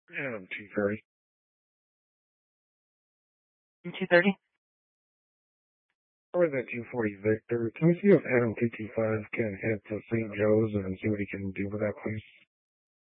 Adam 230. 230? Or that 240 Victor. Can we see if Adam 225 can hit the St. Joe's and see what he can do with that, please?